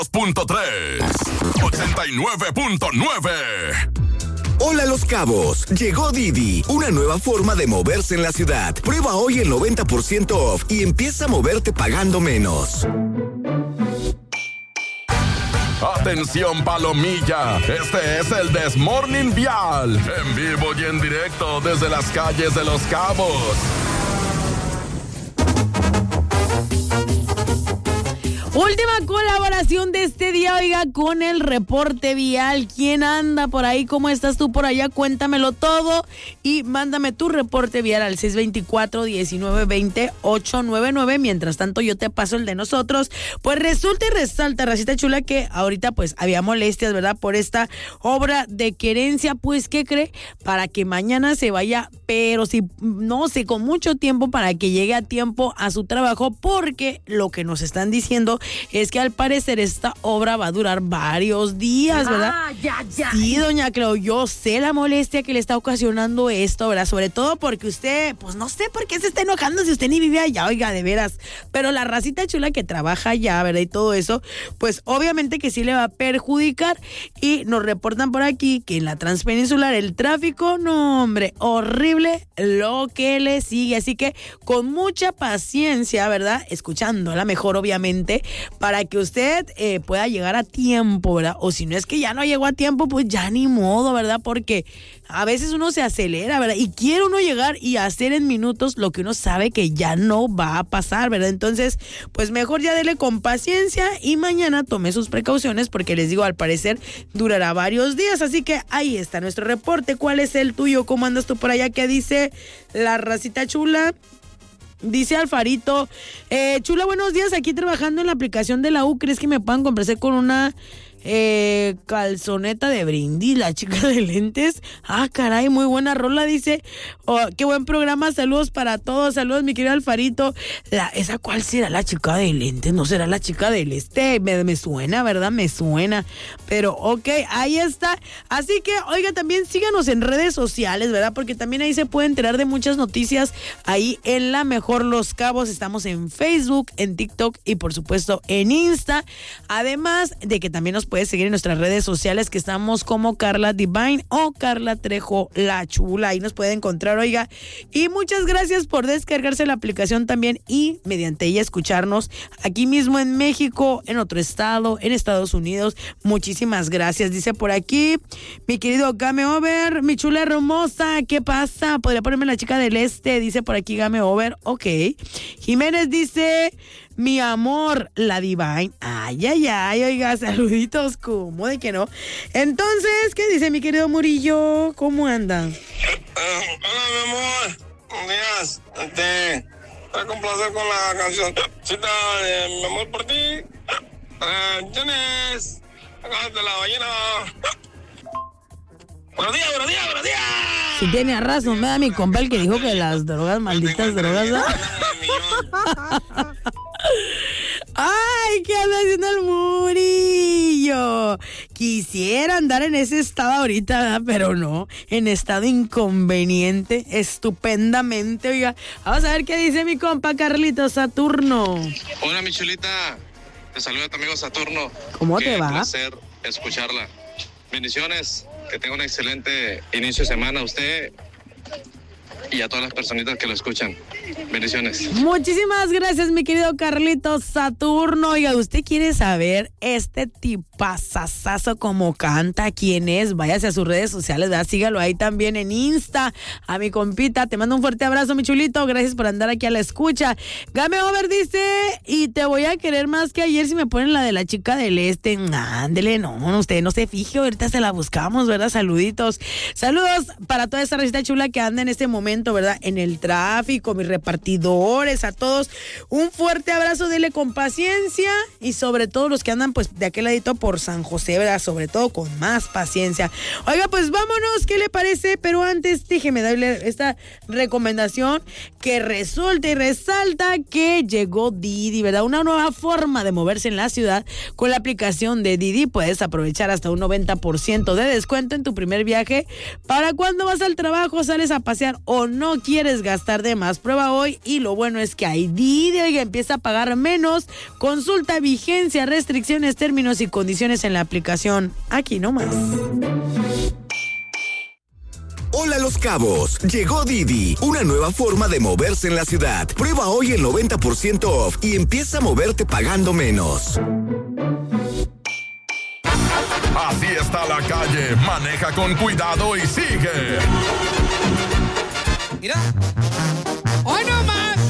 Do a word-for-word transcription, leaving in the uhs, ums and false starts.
punto tres, ochenta y nueve punto nueve. Hola Los Cabos, llegó Didi, una nueva forma de moverse en la ciudad. Prueba hoy el noventa por ciento off y empieza a moverte pagando menos. Atención Palomilla, este es el This Morning Vial, en vivo y en directo desde las calles de Los Cabos. Última colaboración de este día, oiga, con el reporte vial. ¿Quién anda por ahí? ¿Cómo estás tú por allá? Cuéntamelo todo y mándame tu reporte vial al seis dos cuatro, uno nueve dos cero, ocho nueve nueve. Mientras tanto, yo te paso el de nosotros. Pues resulta y resalta, racita chula, que ahorita pues había molestias, ¿verdad? Por esta obra de querencia. Pues, ¿qué cree? Para que mañana se vaya, pero si no sé, con mucho tiempo para que llegue a tiempo a su trabajo, porque lo que nos están diciendo es que al parecer esta obra va a durar varios días, ¿verdad? Ah, ya, ya. Sí, doña Cleo, yo sé la molestia que le está ocasionando esto, ¿verdad? Sobre todo porque usted, pues no sé por qué se está enojando si usted ni vive allá, oiga, de veras. Pero la racita chula que trabaja allá, ¿verdad? Y todo eso, pues obviamente que sí le va a perjudicar. Y nos reportan por aquí que en la Transpeninsular el tráfico, no, hombre, horrible lo que le sigue. Así que con mucha paciencia, ¿verdad? Escuchando a la mejor, obviamente, para que usted eh, pueda llegar a tiempo, ¿verdad? O si no es que ya no llegó a tiempo, pues ya ni modo, ¿verdad? Porque a veces uno se acelera, ¿verdad? Y quiere uno llegar y hacer en minutos lo que uno sabe que ya no va a pasar, ¿verdad? Entonces, pues mejor ya dele con paciencia y mañana tome sus precauciones, porque les digo, al parecer durará varios días. Así que ahí está nuestro reporte. ¿Cuál es el tuyo? ¿Cómo andas tú por allá? ¿Qué dice la racita chula? Dice Alfarito, eh, chula, buenos días, aquí trabajando en la aplicación de la U. ¿Crees que me puedan complacer con una eh, calzoneta de brindis, la chica de lentes? Ah, caray, muy buena rola, dice. Oh, qué buen programa, saludos para todos, saludos mi querido Alfarito. La, ¿Esa cuál será la chica de lentes? ¿No será la chica del este? Me, me suena, ¿verdad? Me suena. Pero ok, ahí está. Así que, oiga, también síganos en redes sociales, ¿verdad? Porque también ahí se puede enterar de muchas noticias. Ahí en La Mejor Los Cabos estamos en Facebook, en TikTok y por supuesto en Insta. Además de que también nos puedes seguir en nuestras redes sociales, que estamos como Carla Divine o Carla Trejo La Chula. Ahí nos puede encontrar, oiga. Y muchas gracias por descargarse la aplicación también y mediante ella escucharnos aquí mismo en México, en otro estado, en Estados Unidos. Muchísimas gracias. Dice por aquí mi querido Game Over, mi chula hermosa, ¿qué pasa? ¿Podría ponerme la chica del este? Dice por aquí Game Over. Ok. Jiménez dice, mi amor, la Divine. Ay, ay, ay, oiga, saluditos, ¿cómo de que no? Entonces, ¿qué dice mi querido Murillo? ¿Cómo anda? Uh, hola, mi amor. Buenos días. Este, voy a complacer con la canción Cita de Mi Amor por Ti. Uh, Janes, acá de la ballena. Buenos días, buenos días, buenos días. Si tiene razón, me da mi compa el que dijo que las drogas, malditas drogas, ¿no? Ay, ¿qué anda haciendo el Murillo? Quisiera andar en ese estado ahorita, ¿verdad? Pero no, en estado inconveniente, estupendamente, oiga. Vamos a ver qué dice mi compa Carlitos Saturno. Hola, mi chulita. Te saluda tu amigo Saturno. ¿Cómo Qué te va? Qué placer escucharla. Bendiciones. Que tenga un excelente inicio de semana a usted y a todas las personitas que lo escuchan. Bendiciones. Muchísimas gracias, mi querido Carlitos Saturno. Oiga, ¿usted quiere saber este tipazazazo como canta? ¿Quién es? Váyase a sus redes sociales, ¿verdad? Sígalo ahí también en Insta. A mi compita, te mando un fuerte abrazo, mi chulito. Gracias por andar aquí a la escucha. Game Over dice, y te voy a querer más que ayer si me ponen la de la chica del este. Ándele, no, usted no se fije, ahorita se la buscamos, ¿verdad? Saluditos. Saludos para toda esta recita chula que anda en este momento, ¿verdad? En el tráfico, mis repartidores, a todos. Un fuerte abrazo, dele con paciencia y sobre todo los que andan pues de aquel ladito por San José, ¿verdad? Sobre todo con más paciencia. Oiga, pues vámonos, ¿qué le parece? Pero antes déjeme darle esta recomendación que resulta y resalta que llegó Didi, ¿verdad? Una nueva forma de moverse en la ciudad. Con la aplicación de Didi puedes aprovechar hasta un noventa por ciento de descuento en tu primer viaje para cuando vas al trabajo, sales a pasear o no quieres gastar de más. Prueba prueba hoy y lo bueno es que hay Didi, oiga, empieza a pagar menos. Consulta vigencia, restricciones, términos y condiciones en la aplicación. Aquí nomás. Hola Los Cabos, llegó Didi, una nueva forma de moverse en la ciudad. Prueba hoy el noventa por ciento off y empieza a moverte pagando menos. Así está la calle, maneja con cuidado y sigue. Mira, hoy no más.